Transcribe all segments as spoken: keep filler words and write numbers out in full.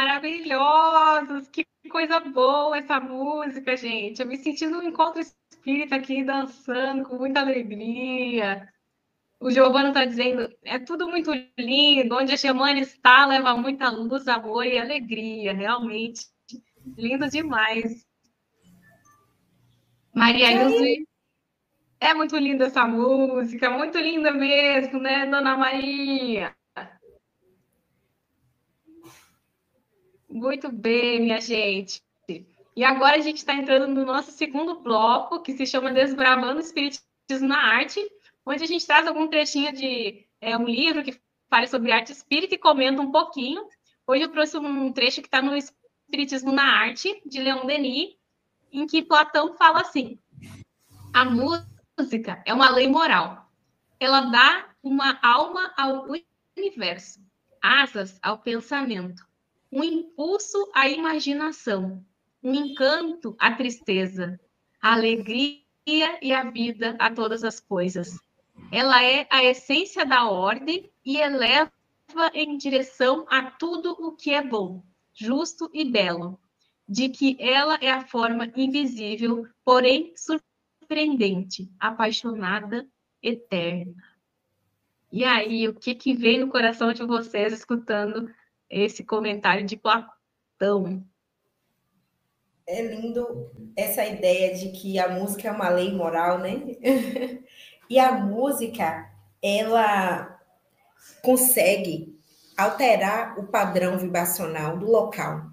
maravilhosos! Que coisa boa essa música, gente. Eu me senti num encontro espírita aqui, dançando com muita alegria. O Giovanni está dizendo, é tudo muito lindo, onde a Xamã está, leva muita luz, amor e alegria, realmente. Lindo demais. Maria Ilse, é muito linda essa música, muito linda mesmo, né, Dona Maria? Muito bem, minha gente. E agora a gente está entrando no nosso segundo bloco, que se chama Desbravando o Espiritismo na Arte, onde a gente traz algum trechinho de é, um livro que fale sobre arte espírita e comenta um pouquinho. Hoje eu trouxe um trecho que está no Espiritismo na Arte, de Leon Denis, em que Platão fala assim: a música é uma lei moral. Ela dá uma alma ao universo, asas ao pensamento, um impulso à imaginação, um encanto à tristeza, a alegria e a vida a todas as coisas. Ela é a essência da ordem e eleva em direção a tudo o que é bom, justo e belo, de que ela é a forma invisível, porém surpreendente, apaixonada, eterna. E aí, o que, que vem no coração de vocês escutando esse comentário de Platão? É lindo essa ideia de que a música é uma lei moral, né? E a música, ela consegue alterar o padrão vibracional do local.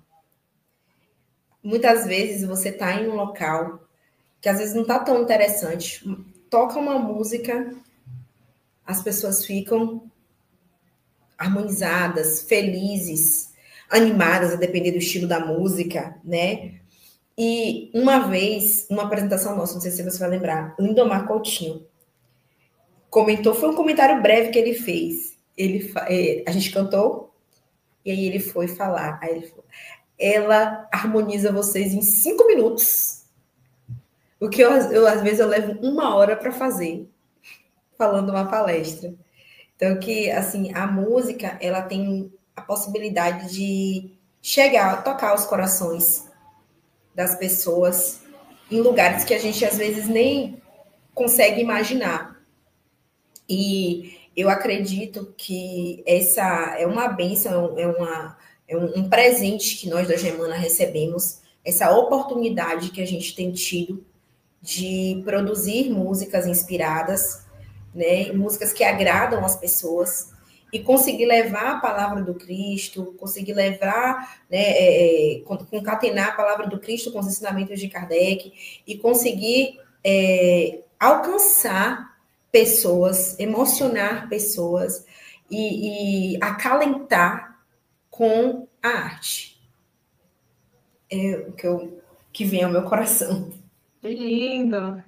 Muitas vezes você está em um local que às vezes não está tão interessante, toca uma música, as pessoas ficam harmonizadas, felizes, animadas, a depender do estilo da música, né? E uma vez, uma apresentação nossa, não sei se você vai lembrar, Lindomar Coutinho comentou, foi um comentário breve que ele fez. Ele, a gente cantou, e aí ele foi falar. Aí ele falou, ela harmoniza vocês em cinco minutos. O que eu, eu às vezes, eu levo uma hora para fazer, falando uma palestra. Então, que, assim, a música, ela tem a possibilidade de chegar, tocar os corações das pessoas em lugares que a gente, às vezes, nem consegue imaginar. E eu acredito que essa é uma bênção, é, uma, é um presente que nós da Germana recebemos, essa oportunidade que a gente tem tido de produzir músicas inspiradas, né, músicas que agradam as pessoas e conseguir levar a palavra do Cristo, conseguir levar, né, é, concatenar a palavra do Cristo com os ensinamentos de Kardec e conseguir é, alcançar pessoas, emocionar pessoas e, e acalentar com a arte. É o que, eu, que vem ao meu coração. Que lindo!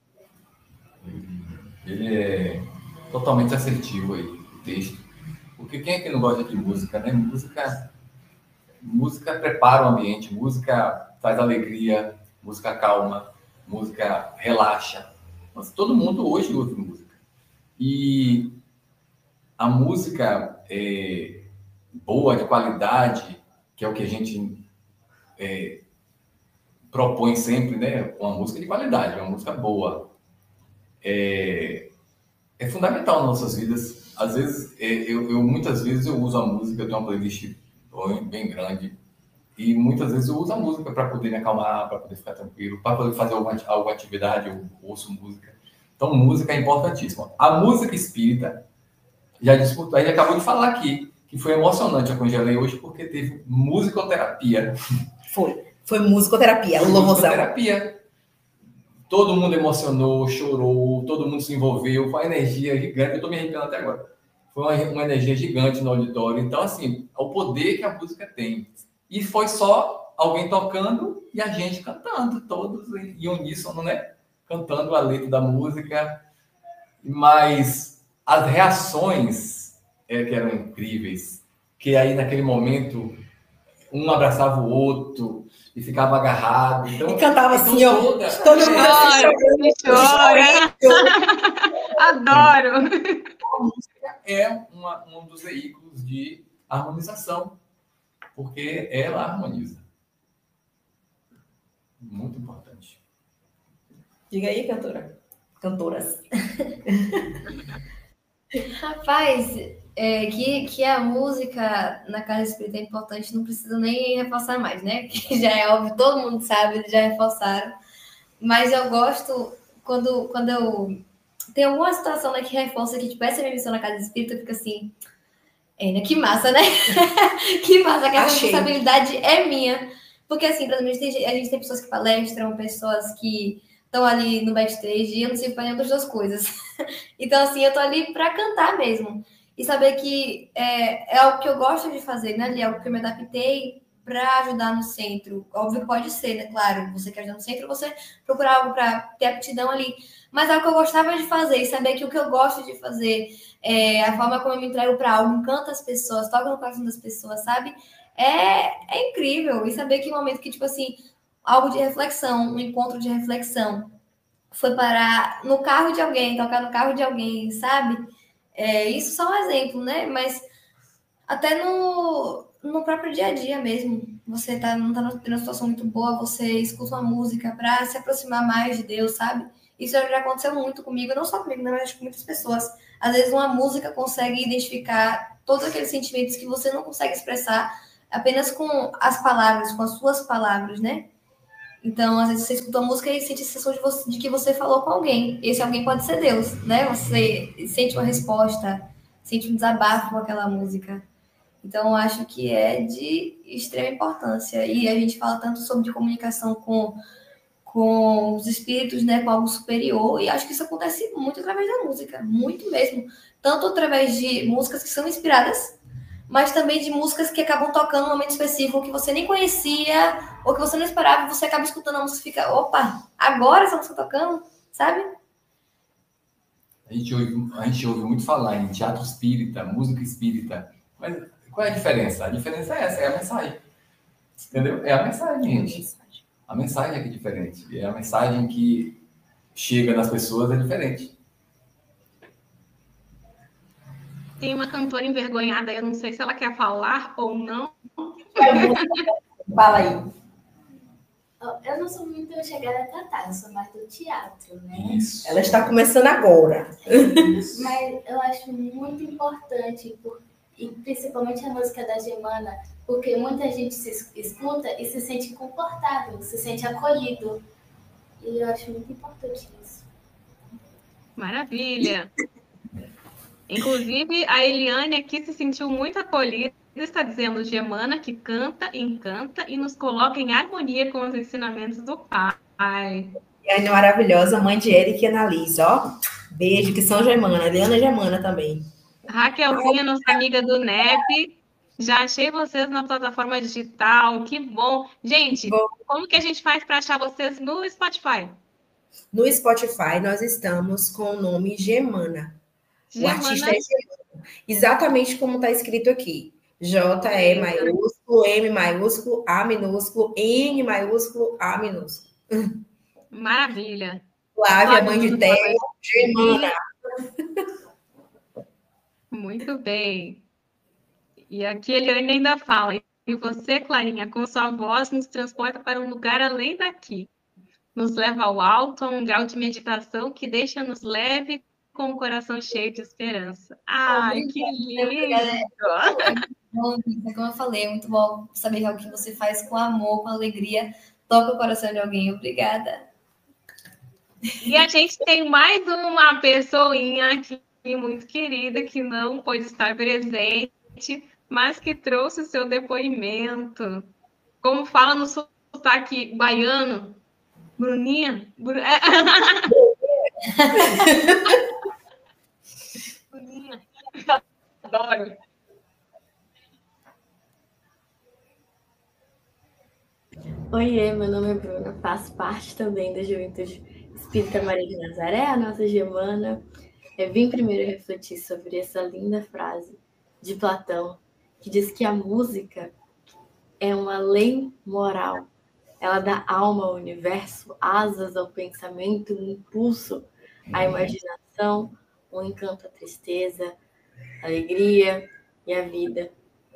Ele é totalmente assertivo aí, o texto. Porque quem é que não gosta de música, né? Música, música prepara o ambiente, música traz alegria, música calma, música relaxa. Mas todo mundo hoje ouve música. E a música é boa, de qualidade, que é o que a gente é, propõe sempre, né? Uma música de qualidade, uma música boa. É, é fundamental nas nossas vidas. Às vezes, é, eu, eu muitas vezes eu uso a música, eu tenho uma playlist bem grande, e muitas vezes eu uso a música para poder me acalmar, para poder ficar tranquilo, para poder fazer alguma, alguma atividade, eu ouço música. Então, música é importantíssima. A música espírita, já disputou, ele acabou de falar aqui, que foi emocionante a Congelei hoje, porque teve musicoterapia. Foi, foi musicoterapia, foi louvorzão. Musicoterapia. Todo mundo emocionou, chorou, todo mundo se envolveu, foi uma energia gigante, eu estou me arrepiando até agora. Foi uma, uma energia gigante no auditório. Então, assim, é o poder que a música tem. E foi só alguém tocando e a gente cantando, todos em uníssono, né? Cantando a letra da música. Mas as reações é, que eram incríveis, que aí naquele momento um abraçava o outro e ficava agarrado. Então, e cantava então assim, ó. Toda... Todo mundo chora, Adoro! A música é uma, um dos veículos de harmonização. porque ela harmoniza. Muito importante. Diga aí, cantora. Cantoras. Rapaz, é, que, que a música na casa espírita é importante, não preciso nem reforçar mais, né? Que já é óbvio, todo mundo sabe, eles já reforçaram. Mas eu gosto quando, quando eu... Tem alguma situação, né, que reforça que, tipo, essa é a minha missão na casa espírita, fica assim... É, né? Que massa, né? Que massa, que essa Achei. responsabilidade é minha. Porque, assim, pra mim, a gente tem, a gente tem pessoas que palestram, pessoas que estão ali no backstage, e eu não sirvo para nenhuma das duas coisas. Então, assim, eu tô ali para cantar mesmo. E saber que é, é algo que eu gosto de fazer, né? É algo que eu me adaptei para ajudar no centro. Óbvio que pode ser, né? Claro, você quer ajudar no centro, você procurar algo para ter aptidão ali. Mas é algo que eu gostava de fazer. E saber que o que eu gosto de fazer, é, a forma como eu me entrego para algo, encanta as pessoas, toca no coração das pessoas, sabe? É, é incrível. E saber que no momento que, tipo assim, algo de reflexão, um encontro de reflexão, foi parar no carro de alguém, tocar no carro de alguém, sabe? É, isso só um exemplo, né? Mas até no, no próprio dia a dia mesmo. Você tá, não tá numa situação muito boa, você escuta uma música para se aproximar mais de Deus, sabe? Isso já aconteceu muito comigo, não só comigo, né, mas com muitas pessoas. Às vezes uma música consegue identificar todos aqueles sentimentos que você não consegue expressar apenas com as palavras, com as suas palavras, né? Então, às vezes você escuta a música e sente a sensação de, você, de que você falou com alguém. Esse alguém pode ser Deus, né? Você sente uma resposta, sente um desabafo com aquela música. Então, eu acho que é de extrema importância. E a gente fala tanto sobre comunicação com, com os espíritos, né? Com algo superior. E acho que isso acontece muito através da música. Muito mesmo. Tanto através de músicas que são inspiradas, mas também de músicas que acabam tocando num momento específico que você nem conhecia ou que você não esperava, você acaba escutando a música e fica, opa, agora essa música tocando, sabe? A gente, ouve, a gente ouve muito falar em teatro espírita, música espírita, mas qual é a diferença? A diferença é essa, é a mensagem. Entendeu? É a mensagem, gente. A mensagem é que é diferente. É a mensagem que chega nas pessoas é diferente. Tem uma cantora envergonhada, eu não sei se ela quer falar ou não. Fala aí. Eu não sou muito chegada a cantar, eu sou mais do teatro, né? Isso. Ela está começando agora. Mas eu acho muito importante, por, e principalmente a música da Germana, porque muita gente se escuta e se sente confortável, se sente acolhido. E eu acho muito importante isso. Maravilha! Inclusive, a Eliane aqui se sentiu muito acolhida, está dizendo Germana que canta, encanta e nos coloca em harmonia com os ensinamentos do pai. E a maravilhosa mãe de Eric e Annalise, ó. Beijo, que são Germana. Eliana Germana também. Raquelzinha, nossa amiga do N E P. Já achei vocês na plataforma digital, que bom. Gente, bom. Como que a gente faz para achar vocês no Spotify? No Spotify, nós estamos com o nome Germana. O artista é Germana. Exatamente como está escrito aqui. J E maiúsculo, M maiúsculo, A minúsculo, N maiúsculo, A minúsculo. Maravilha. Flávia, mãe de Theo, Germana. Muito bem. E aqui ele ainda fala, e você, Clarinha, com sua voz nos transporta para um lugar além daqui. Nos leva ao alto, a um grau de meditação que deixa-nos leve com o coração cheio de esperança. Ai, obrigada, que lindo! Bom, como eu falei, é muito bom saber que é o que você faz com amor, com alegria, toca o coração de alguém. Obrigada. E a gente tem mais uma pessoinha aqui muito querida que não pôde estar presente, mas que trouxe o seu depoimento. Como fala no sotaque baiano, Bruninha. Bru... Bruninha. Adoro. Oiê, meu nome é Bruna, faço parte também da Juventude Espírita Maria de Nazaré, a nossa Germana. Eu vim primeiro refletir sobre essa linda frase de Platão, que diz que a música é uma lei moral. Ela dá alma ao universo, asas ao pensamento, um impulso à imaginação, um encanto à tristeza, à alegria e à vida.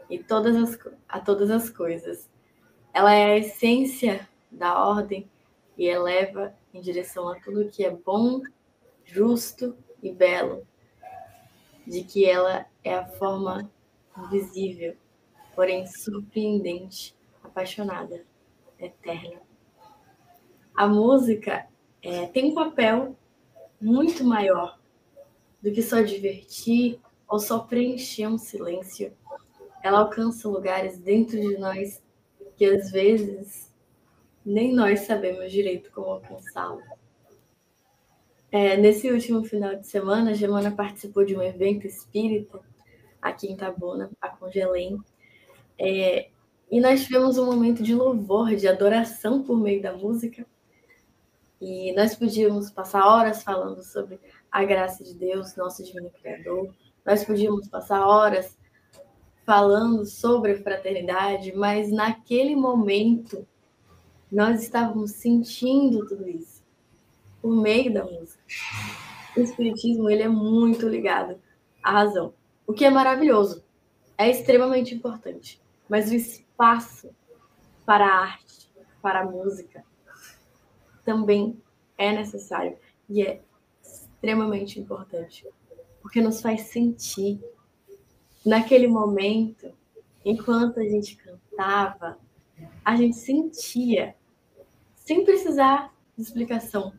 e todas as, a todas as coisas. Ela é a essência da ordem e eleva em direção a tudo que é bom, justo e belo, de que ela é a forma invisível, porém surpreendente, apaixonada, eterna. A música é, tem um papel muito maior do que só divertir ou só preencher um silêncio. Ela alcança lugares dentro de nós que às vezes nem nós sabemos direito como alcançá-lo. É, nesse último final de semana, a Gemana participou de um evento espírita aqui em Itabuna, a Congelém, é, e nós tivemos um momento de louvor, de adoração por meio da música, e nós podíamos passar horas falando sobre a graça de Deus, nosso divino Criador, nós podíamos passar horas falando sobre a fraternidade, mas naquele momento nós estávamos sentindo tudo isso por meio da música. O espiritismo, ele é muito ligado à razão, o que é maravilhoso, é extremamente importante, mas o espaço para a arte, para a música, também é necessário e é extremamente importante, porque nos faz sentir. Naquele momento, enquanto a gente cantava, a gente sentia, sem precisar de explicação.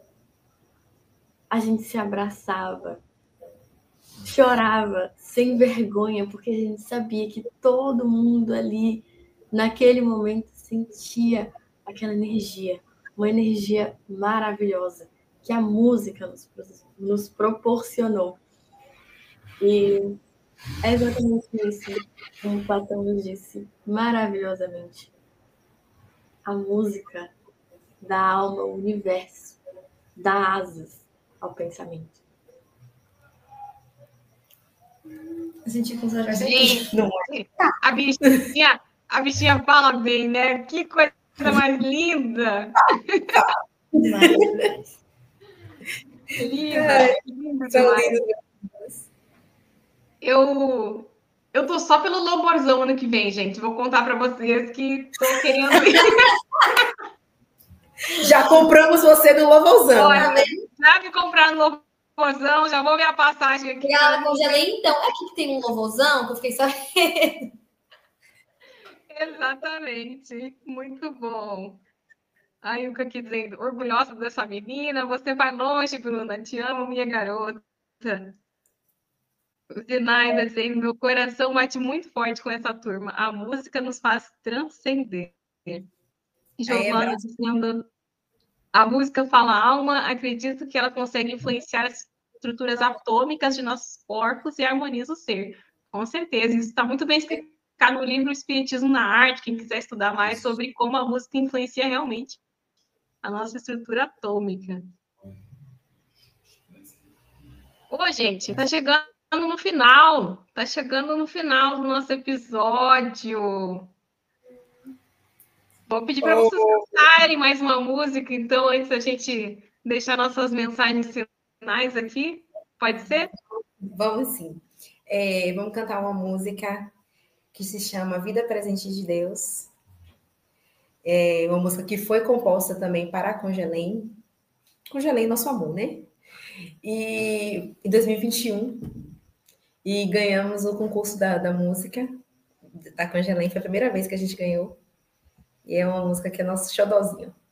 A gente se abraçava, chorava sem vergonha, porque a gente sabia que todo mundo ali, naquele momento, sentia aquela energia, uma energia maravilhosa que a música nos, nos proporcionou. E é exatamente isso, como Platão nos disse maravilhosamente. A música dá alma ao universo, dá asas ao pensamento. Eu senti com os olhos. Gente, a bichinha, a bichinha fala bem, né? Que coisa mais linda! Linda, linda demais. Eu, eu tô só pelo louvorzão ano que vem, gente. Vou contar para vocês que tô querendo ir. Já compramos você no louvorzão. Olha, já me compraram no louvorzão, já vou ver a passagem aqui. Ela Congelém, então. Aqui que tem um louvorzão, que eu fiquei sabendo. Exatamente. Muito bom. A Ilka aqui dizendo, orgulhosa dessa menina, você vai longe, Bruna. Te amo, minha garota. O Zinaida dizendo, meu coração bate muito forte com essa turma. A música nos faz transcender. Giovana dizendo, a música fala alma, acredito que ela consegue influenciar as estruturas atômicas de nossos corpos e harmoniza o ser. Com certeza, isso está muito bem explicado no livro Espiritismo na Arte, quem quiser estudar mais sobre como a música influencia realmente a nossa estrutura atômica. Ô, gente, tá chegando no final, tá chegando no final do nosso episódio. Vou pedir para vocês cantarem mais uma música, então, antes da gente deixar nossas mensagens finais aqui. Pode ser? Vamos sim. É, vamos cantar uma música que se chama Vida Presente de Deus. É uma música que foi composta também para a Congelém. Congelém, nosso amor, né? E em dois mil e vinte e um, e ganhamos o concurso da, da música da Congelém. Foi a primeira vez que a gente ganhou. E é uma música que é nosso xodozinho.